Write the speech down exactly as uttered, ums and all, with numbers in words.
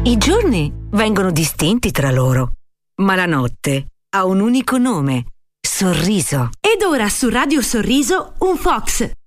I giorni vengono distinti tra loro, ma la notte ha un unico nome: sorriso. Ed ora su Radio Sorriso un Fox,